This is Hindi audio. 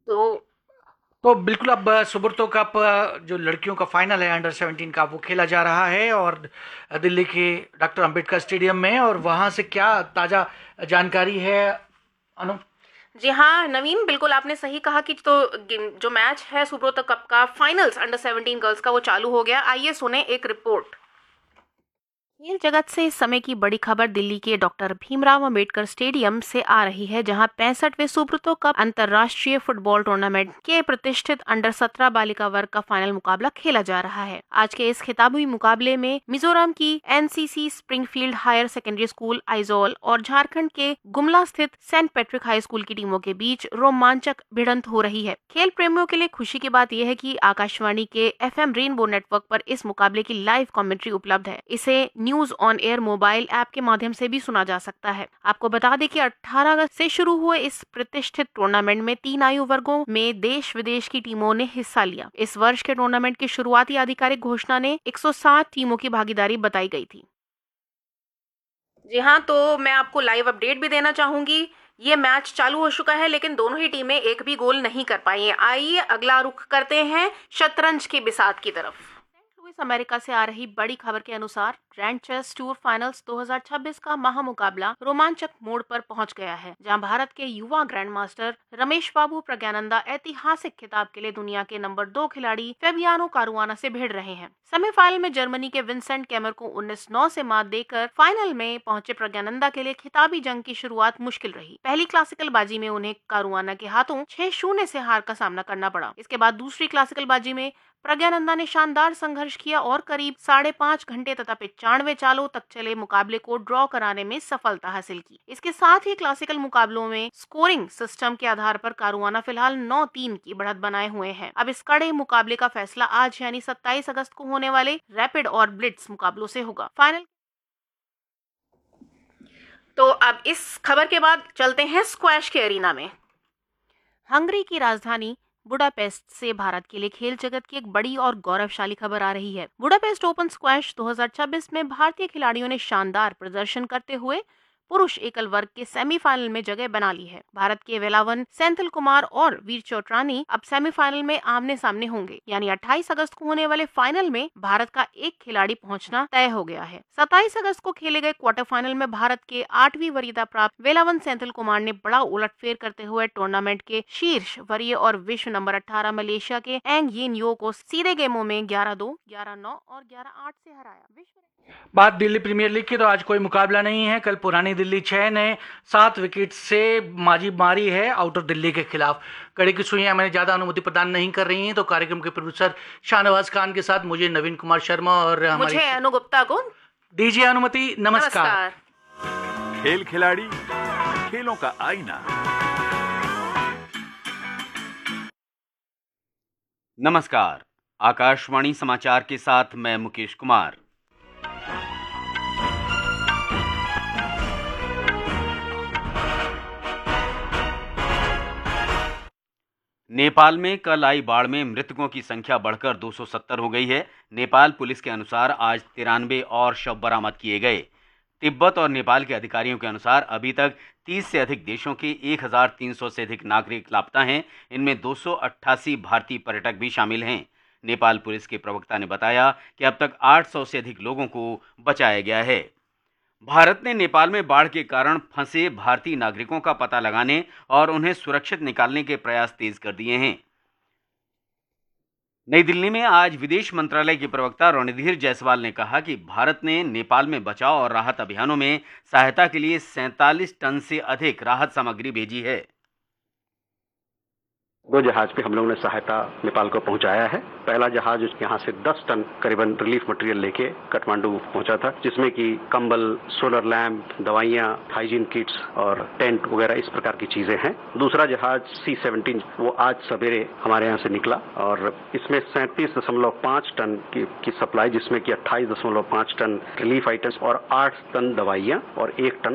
तो तो बिल्कुल अब सुब्रतो कप जो लड़कियों का फाइनल है अंडर 17 का वो खेला जा रहा है और दिल्ली के डॉक्टर अंबेडकर स्टेडियम में। और वहां से क्या ताजा जानकारी है अनु? जी हाँ नवीन, बिल्कुल आपने सही कहा कि जो मैच है सुब्रोतो कप का फाइनल्स अंडर 17 गर्ल्स का वो चालू हो गया। आइए सुने एक रिपोर्ट। खेल जगत से इस समय की बड़ी खबर दिल्ली के डॉक्टर भीमराव अंबेडकर स्टेडियम से आ रही है, जहां 65वें सुब्रतो कप अंतर्राष्ट्रीय फुटबॉल टूर्नामेंट के प्रतिष्ठित अंडर 17 बालिका वर्ग का फाइनल मुकाबला खेला जा रहा है। आज के इस खिताबी मुकाबले में मिजोरम की NCC Springfield higher secondary school Aizawl और झारखंड के गुमला स्थित सेंट पैट्रिक हाई स्कूल की टीमों के बीच रोमांचक भिड़ंत हो रही है। खेल प्रेमियों के लिए खुशी की बात यह है कि आकाशवाणी के एफएम रेनबो नेटवर्क पर इस मुकाबले की लाइव कमेंट्री उपलब्ध है। इसे news on air mobile app के माध्यम से भी सुना जा सकता है। आपको बता दें कि 18 अगस्त से शुरू हुए इस प्रतिष्ठित टूर्नामेंट में 3 आयु वर्गों में देश विदेश की टीमों ने हिस्सा लिया। इस वर्ष के टूर्नामेंट की शुरुआती आधिकारिक घोषणा ने 107 टीमों की भागीदारी बताई गई थी। जी हाँ, तो मैं आपको लाइव अपडेट भी देना चाहूंगी। ये मैच चालू हो चुका है, लेकिन दोनों ही टीमें एक भी गोल नहीं कर पाई हैं। आइए अगला रुख करते हैं शतरंज की बिसात की तरफ। सेंट लुइस अमेरिका से आ रही बड़ी खबर के अनुसार ग्रैंड चेस टूर फाइनल्स 2026 का महामुकाबला रोमांचक मोड़ पर पहुंच गया है, जहां भारत के युवा ग्रैंड मास्टर रमेश बाबू प्रज्ञानंदा ऐतिहासिक खिताब के लिए दुनिया के नंबर 2 खिलाड़ी फेबियानो कारुआना से भिड़ रहे हैं। सेमीफाइनल में जर्मनी के विंसेंट कैमर को 19-9 से मात देकर फाइनल में पहुंचे प्रज्ञानंदा के लिए खिताबी जंग की शुरुआत मुश्किल रही। पहली क्लासिकल बाजी में उन्हें कारुआना के हाथों 6-0 से हार का सामना करना पड़ा। इसके बाद दूसरी क्लासिकल बाजी में प्रज्ञानंदा ने शानदार संघर्ष किया और करीब 5.5 घंटे तथा 95 चालों तक चले मुकाबले को ड्रॉ कराने में सफलता हासिल की। इसके साथ ही क्लासिकल मुकाबलों में स्कोरिंग सिस्टम के आधार पर कारुआना फिलहाल 9-3 की बढ़त बनाए हुए हैं। अब इस कड़े मुकाबले का फैसला आज यानी 27 अगस्त को होने वाले रैपिड और ब्लिट्स मुकाबलों से होगा। फाइनल। तो अब इस खबर के बाद चलते हैं स्क्वैश के एरिना में। हंगरी की राजधानी बुडापेस्ट से भारत के लिए खेल जगत की एक बड़ी और गौरवशाली खबर आ रही है। बुडापेस्ट ओपन स्क्वैश 2026 में भारतीय खिलाड़ियों ने शानदार प्रदर्शन करते हुए पुरुष एकल वर्ग के सेमीफाइनल में जगह बना ली है। भारत के वेलावन सेंथिल कुमार और वीर चोटरानी अब सेमीफाइनल में आमने सामने होंगे, यानी 28 अगस्त को होने वाले फाइनल में भारत का एक खिलाड़ी पहुंचना तय हो गया है। 27 अगस्त को खेले गए क्वार्टर फाइनल में भारत के 8वीं वरीयता प्राप्त वेलावन सेंथिल कुमार ने बड़ा उलटफेर करते हुए टूर्नामेंट के शीर्ष वरीय और विश्व नंबर 18 मलेशिया के एंग यिन यो को सीधे गेमों में 11-2, 11-9 और 11-8 से हराया। बात दिल्ली प्रीमियर लीग की, तो आज कोई मुकाबला नहीं है। कल पुरानी दिल्ली 6 ने 7 विकेट से माजी मारी है आउटर दिल्ली के खिलाफ। कड़ी की सुइयां मैंने ज्यादा अनुमति प्रदान नहीं कर रही हैं, तो कार्यक्रम के प्रोड्यूसर शाहनवाज खान के साथ मुझे नवीन कुमार शर्मा और मुझे अनु गुप्ता को दीजिए अनुमति। नमस्कार। खेल खिलाड़ी, खेलों का आईना। नमस्कार, आकाशवाणी समाचार के साथ मैं मुकेश कुमार। नेपाल में कल आई बाढ़ में मृतकों की संख्या बढ़कर 270 हो गई है। नेपाल पुलिस के अनुसार आज 93 और शव बरामद किए गए। तिब्बत और नेपाल के अधिकारियों के अनुसार अभी तक 30 से अधिक देशों के 1300 से अधिक नागरिक लापता हैं। इनमें 288 भारतीय पर्यटक भी शामिल हैं। नेपाल पुलिस के प्रवक्ता ने बताया कि अब तक 800 से अधिक लोगों को बचाया गया है। भारत ने नेपाल में बाढ़ के कारण फंसे भारतीय नागरिकों का पता लगाने और उन्हें सुरक्षित निकालने के प्रयास तेज कर दिए हैं। नई दिल्ली में आज विदेश मंत्रालय के प्रवक्ता रणधीर जायसवाल ने कहा कि भारत ने नेपाल में बचाव और राहत अभियानों में सहायता के लिए 47 टन से अधिक राहत सामग्री भेजी है। 2 जहाज पे हम लोगों ने सहायता नेपाल को पहुंचाया है। पहला जहाज यहाँ से 10 टन करीबन रिलीफ मटेरियल लेके काठमांडू पहुंचा था, जिसमें कि कंबल, सोलर लैंप, दवाइयाँ, हाइजीन किट्स और टेंट वगैरह इस प्रकार की चीजें हैं। दूसरा जहाज C-17 वो आज सवेरे हमारे यहाँ से निकला और इसमें 37.5 टन की सप्लाई, जिसमें कि 28.5 टन रिलीफ आइटम्स और 8 टन दवाइयाँ और 1 टन